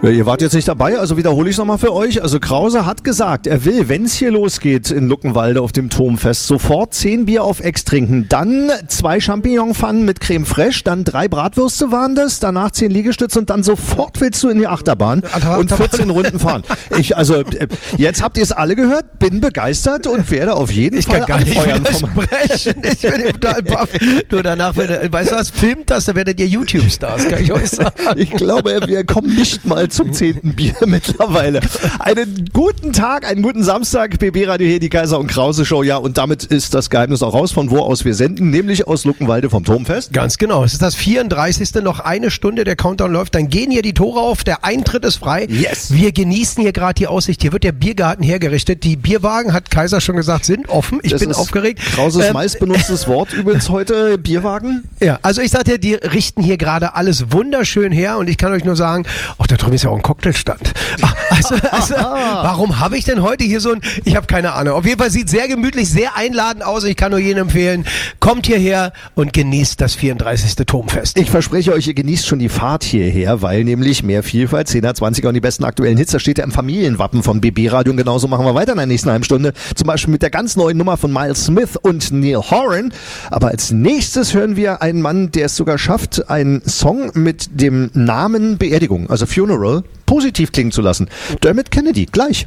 Ja, ihr wart jetzt nicht dabei, also wiederhole ich es nochmal für euch. Also Krause hat gesagt, er will, wenn es hier losgeht in Luckenwalde auf dem Turmfest, sofort 10 Bier auf Ex trinken, dann 2 Champignonpfannen mit Creme Fraiche, dann 3 Bratwürste waren das, danach 10 Liegestütze und dann sofort willst du in die Achterbahn und 14 Runden fahren. Jetzt habt ihr es alle gehört, bin begeistert und werde auf jeden Fall anfeuern. Ich bin total baff. Nur danach, weißt du was, filmt das, dann werdet ihr YouTube-Stars, kann ich euch sagen. Ich glaube, wir kommen nicht mal zum 10. Bier mittlerweile. Einen guten Tag, einen guten Samstag. BB Radio hier, die Kaiser und Krause Show. Ja, und damit ist das Geheimnis auch raus, von wo aus wir senden, nämlich aus Luckenwalde vom Turmfest. Ganz genau. Es ist das 34. Noch eine Stunde, der Countdown läuft. Dann gehen hier die Tore auf. Der Eintritt ist frei. Yes. Wir genießen hier gerade die Aussicht. Hier wird der Biergarten hergerichtet. Die Bierwagen, hat Kaiser schon gesagt, sind offen. Ich bin aufgeregt. Krauses meistbenutztes Wort übrigens heute, Bierwagen. Ja, also ich sagte, die richten hier gerade alles wunderschön her und ich kann euch nur sagen, da drüben ist ja auch ein Cocktailstand. Warum habe ich denn heute hier ich habe keine Ahnung. Auf jeden Fall sieht sehr gemütlich, sehr einladend aus. Ich kann nur jedem empfehlen, kommt hierher und genießt das 34. Turmfest. Ich verspreche euch, ihr genießt schon die Fahrt hierher, weil nämlich mehr Vielfalt, 10er, 20er und die besten aktuellen Hits, das steht ja im Familienwappen vom BB Radio und genauso machen wir weiter in der nächsten halben Stunde. Zum Beispiel mit der ganz neuen Nummer von Miles Smith und Neil Horan. Aber als nächstes hören wir einen Mann, der es sogar schafft, einen Song mit dem Namen Beerdigung, also Funeral, positiv klingen zu lassen. Dermot Kennedy, gleich.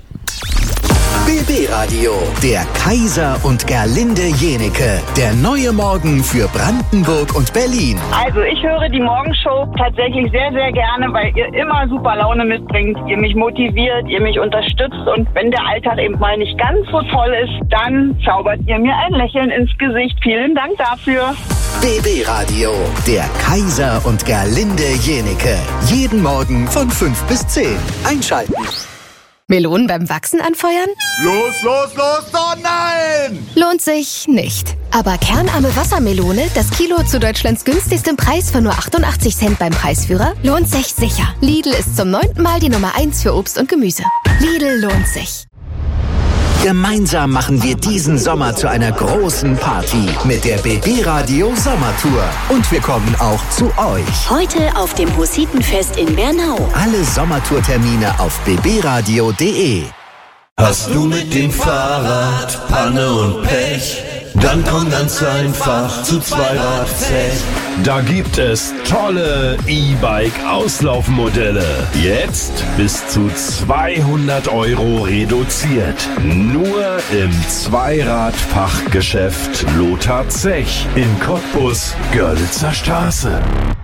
BB Radio, der Kaiser und Gerlinde Jenike, der neue Morgen für Brandenburg und Berlin. Also ich höre die Morgenshow tatsächlich sehr, sehr gerne, weil ihr immer super Laune mitbringt, ihr mich motiviert, ihr mich unterstützt und wenn der Alltag eben mal nicht ganz so toll ist, dann zaubert ihr mir ein Lächeln ins Gesicht. Vielen Dank dafür. BB Radio, der Kaiser und Gerlinde Jenike, jeden Morgen von 5 bis 10. Einschalten. Melonen beim Wachsen anfeuern? Los, oh nein! Lohnt sich nicht. Aber kernarme Wassermelone, das Kilo zu Deutschlands günstigstem Preis von nur 88 Cent beim Preisführer, lohnt sich sicher. Lidl ist zum 9. Mal die Nummer 1 für Obst und Gemüse. Lidl lohnt sich. Gemeinsam machen wir diesen Sommer zu einer großen Party mit der BB Radio Sommertour. Und wir kommen auch zu euch. Heute auf dem Hussitenfest in Bernau. Alle Sommertourtermine auf bbradio.de. Hast du mit dem Fahrrad Panne und Pech? Dann komm ganz einfach zu Zweiradfest. Da gibt es tolle E-Bike-Auslaufmodelle. Jetzt bis zu 200 € reduziert. Nur im Zweiradfachgeschäft Lothar Zech in Cottbus, Görlitzer Straße.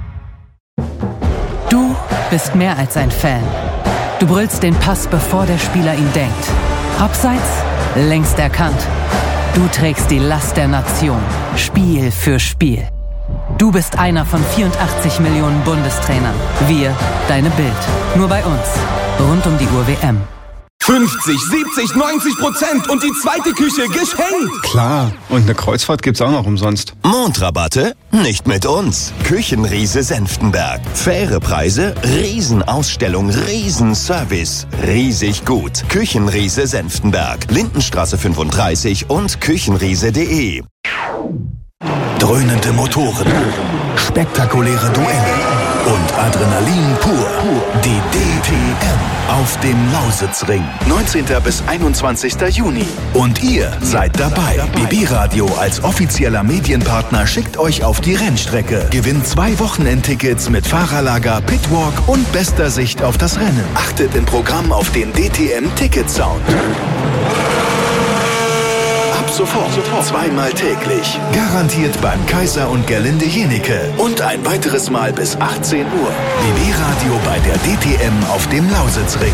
Du bist mehr als ein Fan. Du brüllst den Pass, bevor der Spieler ihn denkt. Abseits, längst erkannt. Du trägst die Last der Nation, Spiel für Spiel. Du bist einer von 84 Millionen Bundestrainern. Wir, deine Bild. Nur bei uns. Rund um die Uhr WM. 50, 70, 90% und die zweite Küche geschenkt. Klar, und eine Kreuzfahrt gibt's auch noch umsonst. Mondrabatte? Nicht mit uns. Küchenriese Senftenberg. Faire Preise, Riesenausstellung, Riesenservice. Riesig gut. Küchenriese Senftenberg. Lindenstraße 35 und küchenriese.de. Dröhnende Motoren, spektakuläre Duelle und Adrenalin pur. Die DTM auf dem Lausitzring. 19. bis 21. Juni. Und ihr seid dabei. BB Radio als offizieller Medienpartner schickt euch auf die Rennstrecke. Gewinnt 2 Wochenendtickets mit Fahrerlager, Pitwalk und bester Sicht auf das Rennen. Achtet im Programm auf den DTM Ticket Sound. Sofort. 2-mal täglich. Garantiert beim Kaiser und Gerlinde Jenike. Und ein weiteres Mal bis 18 Uhr. BB Radio bei der DTM auf dem Lausitzring.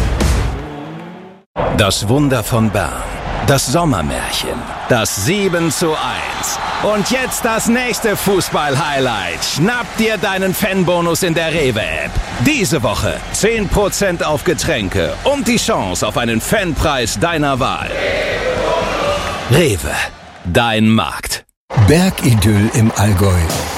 Das Wunder von Bern. Das Sommermärchen. Das 7:1. Und jetzt das nächste Fußball-Highlight. Schnapp dir deinen Fanbonus in der Rewe-App. Diese Woche 10% auf Getränke und die Chance auf einen Fanpreis deiner Wahl. Rewe, dein Markt. Bergidyll im Allgäu.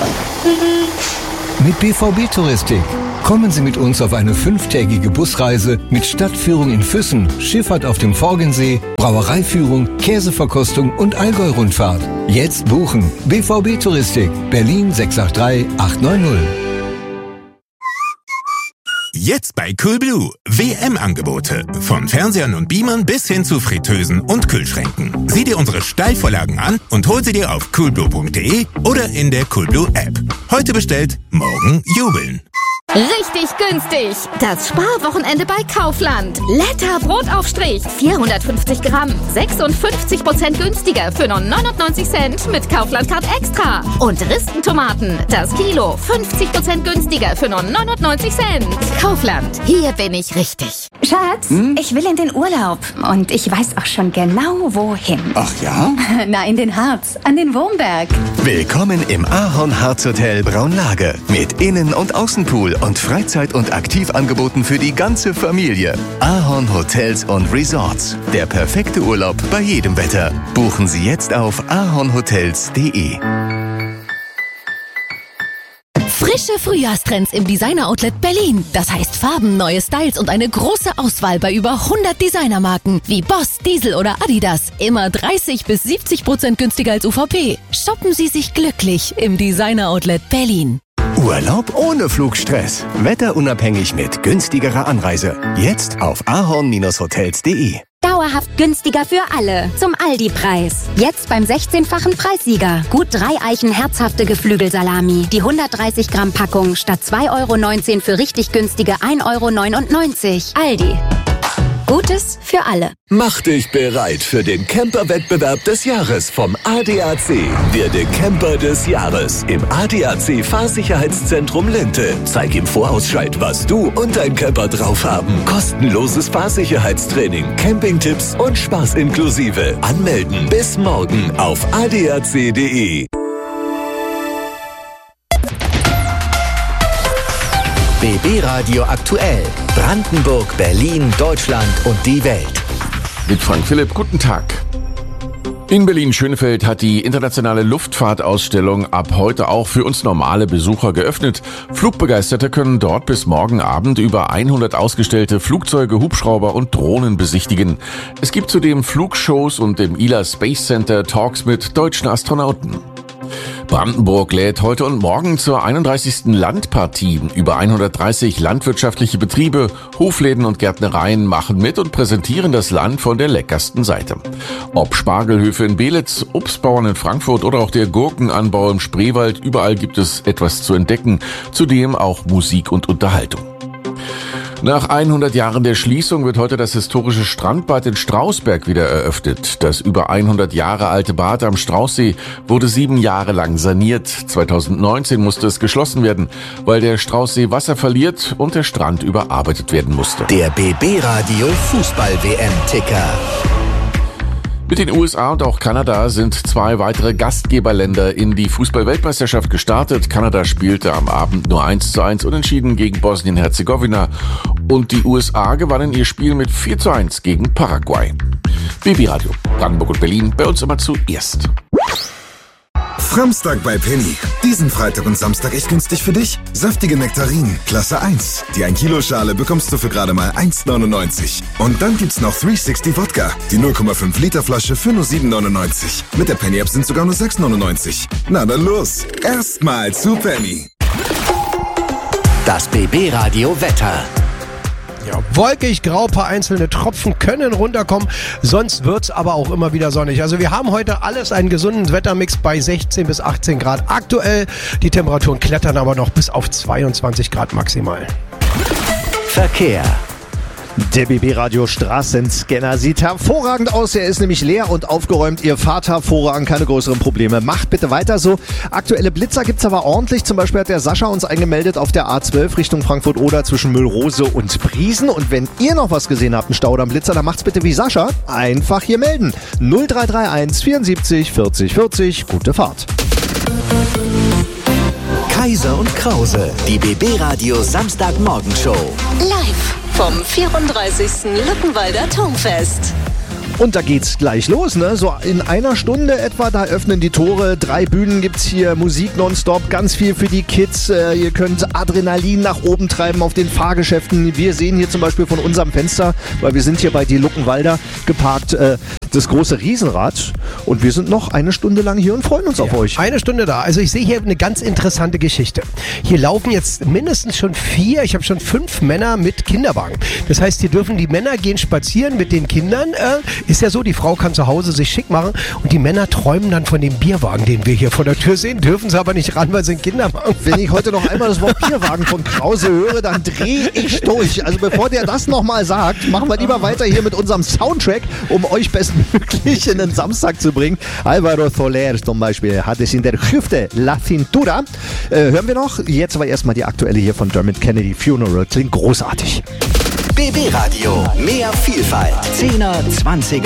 Mit BVB Touristik. Kommen Sie mit uns auf eine 5-tägige Busreise mit Stadtführung in Füssen, Schifffahrt auf dem Forgensee, Brauereiführung, Käseverkostung und Allgäu-Rundfahrt. Jetzt buchen. BVB Touristik. Berlin 683 890. Jetzt bei Coolblue. WM-Angebote. Von Fernsehern und Beamern bis hin zu Fritteusen und Kühlschränken. Sieh dir unsere Steilvorlagen an und hol sie dir auf coolblue.de oder in der Coolblue App. Heute bestellt, morgen jubeln. Richtig günstig. Das Sparwochenende bei Kaufland. Letter Brotaufstrich. 450 Gramm. 56% günstiger für nur 99 Cent mit Kaufland Card Extra. Und Ristentomaten. Das Kilo. 50% günstiger für nur 99 Cent. Kaufland. Hier bin ich richtig. Schatz, ich will in den Urlaub. Und ich weiß auch schon genau, wohin. Ach ja? Na, in den Harz. An den Wurmberg. Willkommen im Ahorn Harz Hotel Braunlage. Mit Innen- und Außenpool und Freizeit- und Aktivangeboten für die ganze Familie. Ahorn Hotels und Resorts. Der perfekte Urlaub bei jedem Wetter. Buchen Sie jetzt auf ahornhotels.de. Frische Frühjahrstrends im Designer-Outlet Berlin. Das heißt Farben, neue Styles und eine große Auswahl bei über 100 Designermarken wie Boss, Diesel oder Adidas. Immer 30-70% günstiger als UVP. Shoppen Sie sich glücklich im Designer-Outlet Berlin. Urlaub ohne Flugstress. Wetterunabhängig mit günstigerer Anreise. Jetzt auf ahorn-hotels.de. Dauerhaft günstiger für alle. Zum Aldi-Preis. Jetzt beim 16-fachen Preissieger. Gut 3 Eichen herzhafte Geflügelsalami. Die 130 Gramm Packung statt 2,19 € für richtig günstige 1,99 €. Aldi. Gutes für alle. Mach dich bereit für den Camper-Wettbewerb des Jahres vom ADAC. Werde Camper des Jahres im ADAC Fahrsicherheitszentrum Linte. Zeig im Vorausscheid, was du und dein Camper drauf haben. Kostenloses Fahrsicherheitstraining, Campingtipps und Spaß inklusive. Anmelden bis morgen auf adac.de. BB Radio aktuell. Brandenburg, Berlin, Deutschland und die Welt. Mit Frank Philipp, guten Tag. In Berlin-Schönefeld hat die internationale Luftfahrtausstellung ab heute auch für uns normale Besucher geöffnet. Flugbegeisterte können dort bis morgen Abend über 100 ausgestellte Flugzeuge, Hubschrauber und Drohnen besichtigen. Es gibt zudem Flugshows und im ILA Space Center Talks mit deutschen Astronauten. Brandenburg lädt heute und morgen zur 31. Landpartie. Über 130 landwirtschaftliche Betriebe, Hofläden und Gärtnereien machen mit und präsentieren das Land von der leckersten Seite. Ob Spargelhöfe in Belitz, Obstbauern in Frankfurt oder auch der Gurkenanbau im Spreewald, überall gibt es etwas zu entdecken, zudem auch Musik und Unterhaltung. Nach 100 Jahren der Schließung wird heute das historische Strandbad in Strausberg wieder eröffnet. Das über 100 Jahre alte Bad am Straußsee wurde 7 Jahre lang saniert. 2019 musste es geschlossen werden, weil der Straußsee Wasser verliert und der Strand überarbeitet werden musste. Der BB Radio Fußball-WM-Ticker. Mit den USA und auch Kanada sind 2 weitere Gastgeberländer in die Fußball-Weltmeisterschaft gestartet. Kanada spielte am Abend nur 1:1 unentschieden gegen Bosnien-Herzegowina und die USA gewannen ihr Spiel mit 4:1 gegen Paraguay. BB Radio, Brandenburg und Berlin, bei uns immer zuerst. Framstag bei Penny. Diesen Freitag und Samstag echt günstig für dich. Saftige Nektarinen, Klasse 1. Die 1 Kilo Schale bekommst du für gerade mal 1,99. Und dann gibt's noch 360 Wodka. Die 0,5 Liter Flasche für nur 7,99. Mit der Penny App sind sogar nur 6,99. Na dann los. Erstmal zu Penny. Das BB Radio Wetter. Ja, wolkig, grau, paar einzelne Tropfen können runterkommen, sonst wird's aber auch immer wieder sonnig. Also wir haben heute alles einen gesunden Wettermix bei 16 bis 18 Grad aktuell. Die Temperaturen klettern aber noch bis auf 22 Grad maximal. Verkehr. Der BB-Radio Straßenscanner sieht hervorragend aus. Er ist nämlich leer und aufgeräumt. Ihr fahrt hervorragend, keine größeren Probleme. Macht bitte weiter so. Aktuelle Blitzer gibt's aber ordentlich. Zum Beispiel hat der Sascha uns eingemeldet auf der A12 Richtung Frankfurt-Oder zwischen Müllrose und Briesen. Und wenn ihr noch was gesehen habt, einen Staudamm-Blitzer, dann macht's bitte wie Sascha. Einfach hier melden. 0331 74 40 40. Gute Fahrt. Kaiser und Krause. Die BB-Radio Samstagmorgenshow. Live vom 34. Luckenwalder Turmfest. Und da geht's gleich los, ne? So in einer Stunde etwa, da öffnen die Tore. 3 Bühnen gibt's hier, Musik nonstop, ganz viel für die Kids. Ihr könnt Adrenalin nach oben treiben auf den Fahrgeschäften. Wir sehen hier zum Beispiel von unserem Fenster, weil wir sind hier bei die Luckenwalder geparkt, das große Riesenrad. Und wir sind noch eine Stunde lang hier und freuen uns auf euch. Eine Stunde da. Also ich sehe hier eine ganz interessante Geschichte. Hier laufen jetzt mindestens schon 5 Männer mit Kinderwagen. Das heißt, hier dürfen die Männer gehen spazieren mit den Kindern. Ist ja so, die Frau kann zu Hause sich schick machen und die Männer träumen dann von dem Bierwagen, den wir hier vor der Tür sehen, dürfen sie aber nicht ran, weil sie einen Kinderwagen fahren. Wenn ich heute noch einmal das Wort Bierwagen von Krause höre, dann drehe ich durch. Also bevor der das nochmal sagt, machen wir lieber weiter hier mit unserem Soundtrack, um euch bestmöglich in den Samstag zu bringen. Álvaro Soler zum Beispiel hat es in der Hüfte, La Cintura. Hören wir noch? Jetzt aber erstmal die aktuelle hier von Dermot Kennedy, Funeral. Klingt großartig. BB Radio. Mehr Vielfalt. 10er, 20er,